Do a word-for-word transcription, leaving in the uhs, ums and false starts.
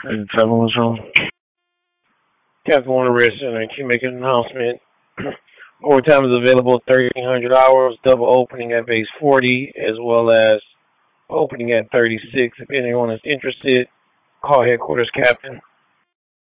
And tell them what's wrong. Captain Warner Red Center, keep making an announcement. Overtime is available thirteen hundred hours, double opening at base forty, as well as opening at thirty-six. If anyone is interested, call headquarters, Captain.